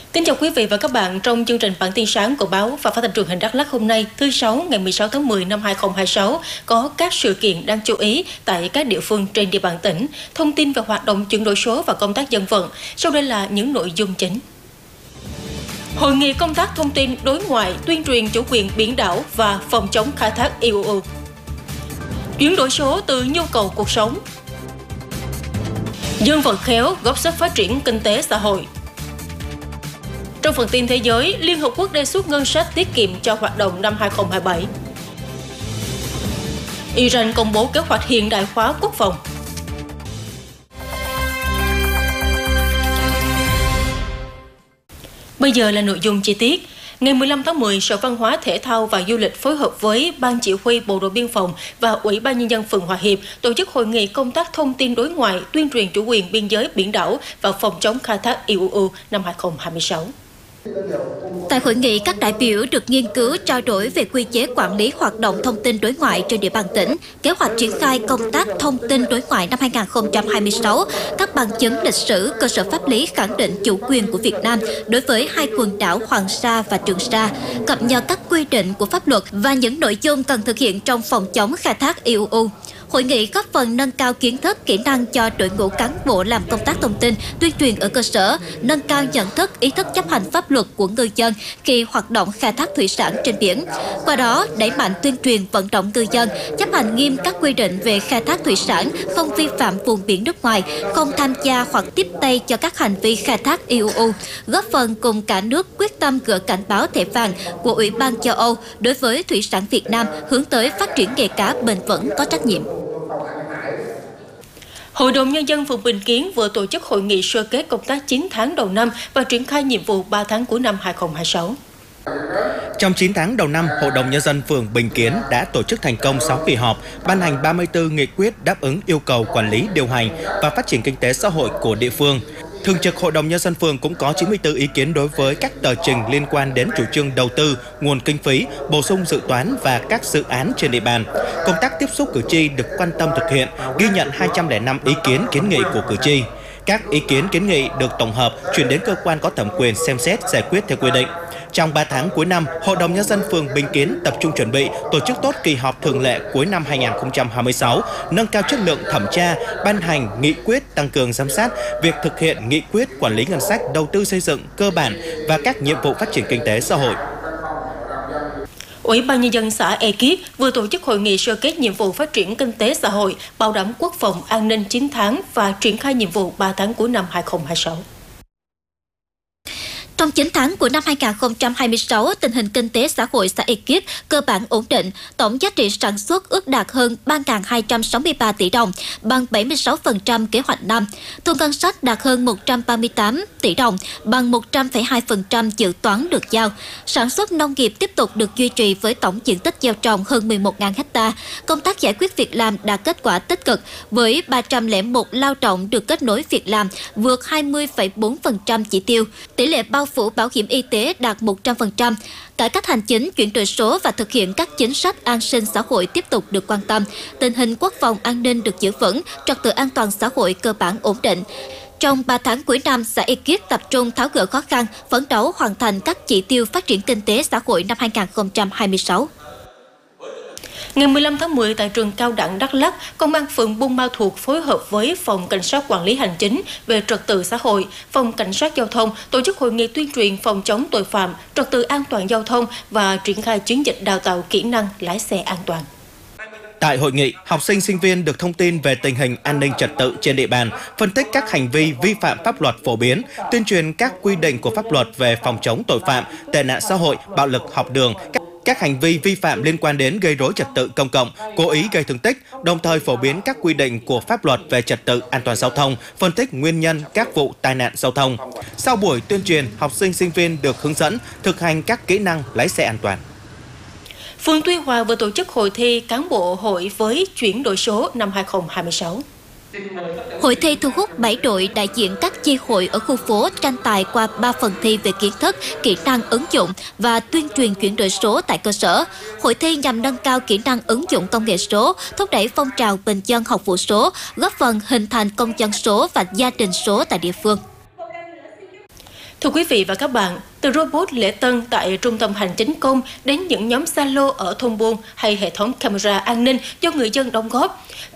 Kính chào quý vị và các bạn trong chương trình bản tin sáng của báo và phát thanh truyền hình Đắk Lắk hôm nay, thứ Sáu ngày 16 tháng 10 năm 2026, có các sự kiện đáng chú ý tại các địa phương trên địa bàn tỉnh, thông tin về hoạt động chuyển đổi số và công tác dân vận. Sau đây là những nội dung chính. Hội nghị công tác thông tin đối ngoại, tuyên truyền chủ quyền biển đảo và phòng chống khai thác IUU. Chuyển đổi số từ nhu cầu cuộc sống. Dân vận khéo góp sức phát triển kinh tế xã hội. Trong phần tin thế giới, Liên Hợp Quốc đề xuất ngân sách tiết kiệm cho hoạt động năm 2027. Iran công bố kế hoạch hiện đại hóa quốc phòng. Bây giờ là nội dung chi tiết. Ngày 15 tháng 10, Sở Văn hóa, Thể thao và Du lịch phối hợp với Ban Chỉ huy Bộ đội Biên phòng và Ủy ban Nhân dân phường Hòa Hiệp tổ chức hội nghị công tác thông tin đối ngoại, tuyên truyền chủ quyền biên giới biển đảo và phòng chống khai thác IUU năm 2026. Tại hội nghị, các đại biểu được nghiên cứu trao đổi về quy chế quản lý hoạt động thông tin đối ngoại trên địa bàn tỉnh, kế hoạch triển khai công tác thông tin đối ngoại năm 2026, các bằng chứng lịch sử, cơ sở pháp lý khẳng định chủ quyền của Việt Nam đối với hai quần đảo Hoàng Sa và Trường Sa, cập nhật các quy định của pháp luật và những nội dung cần thực hiện trong phòng chống khai thác IUU. Hội nghị góp phần nâng cao kiến thức, kỹ năng cho đội ngũ cán bộ làm công tác thông tin, tuyên truyền ở cơ sở, nâng cao nhận thức, ý thức chấp hành pháp luật của ngư dân khi hoạt động khai thác thủy sản trên biển. Qua đó, đẩy mạnh tuyên truyền vận động ngư dân chấp hành nghiêm các quy định về khai thác thủy sản, không vi phạm vùng biển nước ngoài, không tham gia hoặc tiếp tay cho các hành vi khai thác IUU, góp phần cùng cả nước quyết tâm gỡ cảnh báo thẻ vàng của Ủy ban châu Âu đối với thủy sản Việt Nam hướng tới phát triển nghề cá bền vững có trách nhiệm. Hội đồng Nhân dân phường Bình Kiến vừa tổ chức hội nghị sơ kết công tác 9 tháng đầu năm và triển khai nhiệm vụ 3 tháng cuối năm 2026. Trong 9 tháng đầu năm, Hội đồng Nhân dân phường Bình Kiến đã tổ chức thành công 6 kỳ họp, ban hành 34 nghị quyết đáp ứng yêu cầu quản lý, điều hành và phát triển kinh tế xã hội của địa phương. Thường trực Hội đồng Nhân dân phường cũng có 94 ý kiến đối với các tờ trình liên quan đến chủ trương đầu tư, nguồn kinh phí, bổ sung dự toán và các dự án trên địa bàn. Công tác tiếp xúc cử tri được quan tâm thực hiện, ghi nhận 205 ý kiến kiến nghị của cử tri. Các ý kiến kiến nghị được tổng hợp, chuyển đến cơ quan có thẩm quyền xem xét giải quyết theo quy định. Trong 3 tháng cuối năm, Hội đồng Nhân dân phường Bình Kiến tập trung chuẩn bị tổ chức tốt kỳ họp thường lệ cuối năm 2026, nâng cao chất lượng thẩm tra, ban hành nghị quyết tăng cường giám sát việc thực hiện nghị quyết quản lý ngân sách, đầu tư xây dựng cơ bản và các nhiệm vụ phát triển kinh tế xã hội. Ủy ban Nhân dân xã E Kiết vừa tổ chức hội nghị sơ kết nhiệm vụ phát triển kinh tế xã hội, bảo đảm quốc phòng an ninh 9 tháng và triển khai nhiệm vụ 3 tháng cuối năm 2026. Trong 9 tháng của năm 2026, tình hình kinh tế xã hội xã E Kiết cơ bản ổn định, tổng giá trị sản xuất ước đạt hơn 3.263 tỷ đồng, bằng 76% kế hoạch năm. Thu ngân sách đạt hơn 138 tỷ đồng, bằng 100,2% dự toán được giao. Sản xuất nông nghiệp tiếp tục được duy trì với tổng diện tích gieo trồng hơn 11.000 ha. Công tác giải quyết việc làm đạt kết quả tích cực, với 301 lao động được kết nối việc làm, vượt 20,4% chỉ tiêu. Tỷ lệ bao phủ bảo hiểm y tế đạt 100%. Cải cách hành chính, chuyển đổi số và thực hiện các chính sách an sinh xã hội tiếp tục được quan tâm. Tình hình quốc phòng an ninh được giữ vững, trật tự an toàn xã hội cơ bản ổn định. Trong 3 tháng cuối năm, xã E Kiết tập trung tháo gỡ khó khăn, phấn đấu hoàn thành các chỉ tiêu phát triển kinh tế xã hội năm 2026. Ngày 15 tháng 10 tại trường Cao đẳng Đắk Lắk, Công an phường Buôn Ma Thuột phối hợp với Phòng Cảnh sát Quản lý Hành chính về trật tự xã hội, Phòng Cảnh sát Giao thông tổ chức hội nghị tuyên truyền phòng chống tội phạm, trật tự an toàn giao thông và triển khai chiến dịch đào tạo kỹ năng lái xe an toàn. Tại hội nghị, học sinh sinh viên được thông tin về tình hình an ninh trật tự trên địa bàn, phân tích các hành vi vi phạm pháp luật phổ biến, tuyên truyền các quy định của pháp luật về phòng chống tội phạm, tệ nạn xã hội, bạo lực học đường, các hành vi vi phạm liên quan đến gây rối trật tự công cộng, cố ý gây thương tích, đồng thời phổ biến các quy định của pháp luật về trật tự an toàn giao thông, phân tích nguyên nhân các vụ tai nạn giao thông. Sau buổi tuyên truyền, học sinh sinh viên được hướng dẫn thực hành các kỹ năng lái xe an toàn. Phường Tuy Hòa vừa tổ chức hội thi cán bộ hội với chuyển đổi số năm 2026. Hội thi thu hút 7 đội đại diện các chi hội ở khu phố tranh tài qua 3 phần thi về kiến thức, kỹ năng ứng dụng và tuyên truyền chuyển đổi số tại cơ sở. Hội thi nhằm nâng cao kỹ năng ứng dụng công nghệ số, thúc đẩy phong trào bình dân học vụ số, góp phần hình thành công dân số và gia đình số tại địa phương. Thưa quý vị và các bạn, từ robot lễ tân tại trung tâm hành chính công đến những nhóm Zalo ở thôn buôn hay hệ thống camera an ninh do người dân đóng góp,